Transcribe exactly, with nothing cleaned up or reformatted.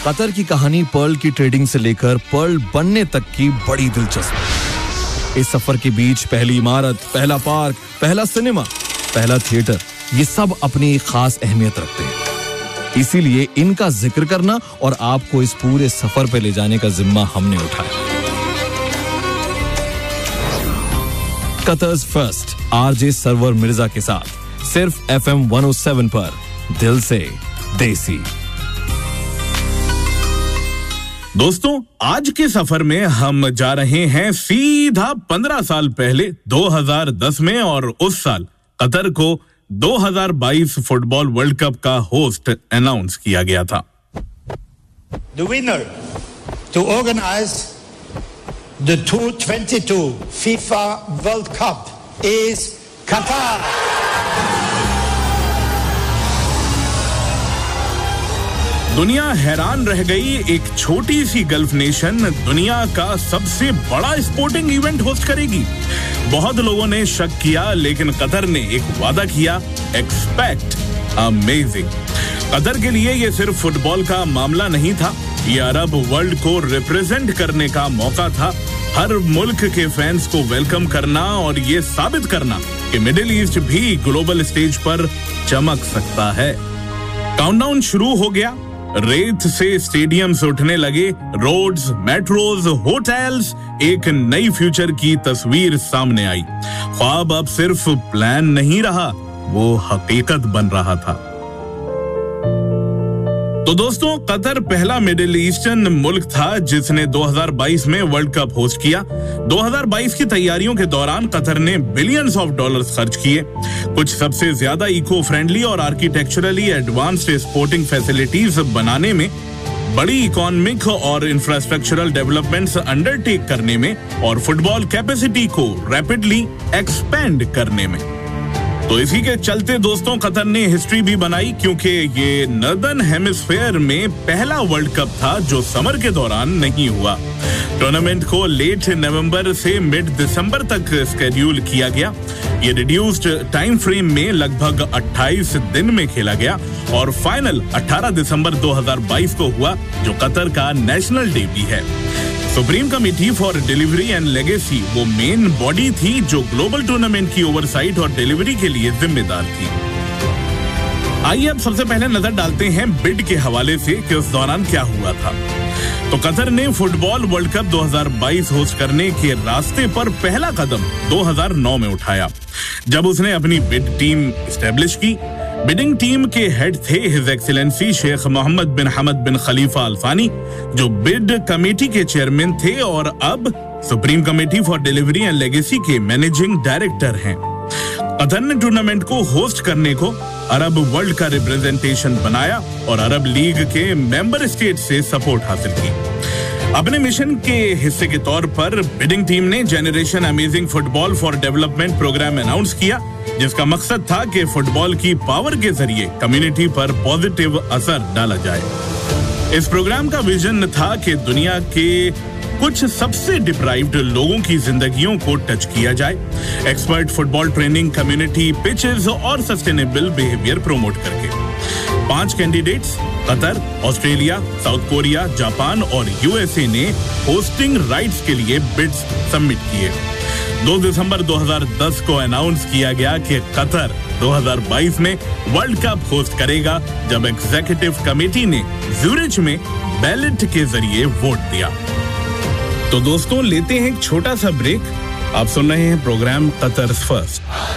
Qatar की कहानी Perl की ट्रेडिंग से लेकर पर्ल बनने तक की बड़ी दिलचस्प। इस सफर के बीच पहली इमारत, पहला पार्क, पहला सिनेमा, पहला थिएटर, ये सब अपनी खास अहमियत रखते हैं। इसीलिए इनका जिक्र करना और आपको इस पूरे सफर पे ले जाने का जिम्मा हमने उठाया। Qatar's first RJ server Mirza के साथ सिर्फ F M one O seven पर, दिल से देसी। दोस्तों, आज के सफर में हम जा रहे हैं सीधा पंद्रह साल पहले दो हज़ार दस में, और उस साल कतर को दो हज़ार बाईस फुटबॉल वर्ल्ड कप का होस्ट अनाउंस किया गया था। The winner to organize the twenty twenty-two FIFA World Cup is Qatar. दुनिया हैरान रह गई। एक छोटी सी गल्फ नेशन दुनिया का सबसे बड़ा स्पोर्टिंग इवेंट होस्ट करेगी। बहुत लोगों ने शक किया, लेकिन कतर ने एक वादा किया, एक्सपेक्ट अमेजिंग। कतर के लिए ये सिर्फ फुटबॉल का मामला नहीं था, ये अरब वर्ल्ड को रिप्रेजेंट करने का मौका था। हर मुल्क के फैंस को वेलकम करना और ये साबित करना कि मिडिल ईस्ट भी ग्लोबल स्टेज पर चमक सकता है। काउंटडाउन शुरू हो गया। रेत से स्टेडियम्स उठने लगे, रोड्स, मेट्रोज, होटल्स, एक नई फ्यूचर की तस्वीर सामने आई। ख्वाब अब सिर्फ प्लान नहीं रहा, वो हकीकत बन रहा था। तो दोस्तों, कतर पहला मिडिल ईस्टर्न मुल्क था जिसने दो हज़ार बाईस में वर्ल्ड कप होस्ट किया। दो हज़ार बाईस की तैयारियों के दौरान कतर ने बिलियंस ऑफ डॉलर्स खर्च किए। कुछ सबसे ज्यादा इको फ्रेंडली और आर्किटेक्चरली एडवांस्ड स्पोर्टिंग फैसिलिटीज बनाने में, बड़ी इकोनॉमिक और इंफ्रास्ट्रक्चरल डेवलपमेंट्स अंडरटेक करने में, और फुटबॉल कैपेसिटी को रैपिडली एक्सपेंड करने में। तो इसी के चलते दोस्तों, कतर ने हिस्ट्री भी बनाई, क्योंकि ये नॉर्दर्न हेमिस्फीयर में पहला वर्ल्ड कप था जो समर के दौरान नहीं हुआ। टूर्नामेंट को लेट नवंबर से मिड दिसंबर तक स्केड्यूल किया गया। ये रिड्यूस्ड टाइम फ्रेम में लगभग अट्ठाईस दिन में खेला गया, और फाइनल अठारह दिसंबर दो हज़ार बाईस को हुआ, जो कतर का नेशनल डे भी है। Supreme committee for delivery and legacy वो मेन बॉडी थी जो ग्लोबल टूर्नामेंट की ओवरसाइट और डिलीवरी के लिए जिम्मेदार थी। आइए अब सबसे पहले नजर डालते हैं बिड के हवाले से कि उस दौरान क्या हुआ था। तो कतर ने फुटबॉल वर्ल्ड कप दो हज़ार बाईस होस्ट करने के रास्ते पर पहला कदम दो हज़ार नौ में उठाया, जब उसने अपनी बिड टीम एस्टेब्लिश की। बिडिंग टीम के हेड थे हिज एक्सीलेंसी शेख मोहम्मद बिन हमद बिन खलीफा अल थानी, जो बिड कमेटी के चेयरमैन थे और अब supreme committee for delivery and legacy के मैनेजिंग डायरेक्टर हैं। कतर ने टूर्नामेंट को होस्ट करने को अरब वर्ल्ड का रिप्रेजेंटेशन बनाया और अरब लीग के मेंबर स्टेट से सपोर्ट हासिल की। अपने मिशन के हिस्से के तौर पर बिडिंग टीम ने generation amazing football for development programme announce किया, जिसका मकसद था कि फुटबॉल की पावर के जरिए कम्युनिटी पर पॉजिटिव असर डाला जाए। इस प्रोग्राम का विजन था कि दुनिया के कुछ सबसे डिप्राइव्ड लोगों की जिंदगियों को टच किया जाए, expert football training, community pitches और सस्टेनेबल बिहेवियर प्रमोट करके। पांच candidates Qatar, Australia, south Korea, Japan और यूएसए ने होस्टिंग राइट्स के लिए बिड्स सबमिट किए। दो दिसंबर दो हज़ार दस को अनाउंस किया गया कि कतर दो हज़ार बाईस में वर्ल्ड कप होस्ट करेगा, जब एग्जीक्यूटिव कमेटी ने ज्यूरिच में बैलेट के जरिए वोट दिया। तो दोस्तों, लेते हैं एक छोटा सा ब्रेक। आप सुन रहे हैं प्रोग्राम कतर्स फर्स्ट।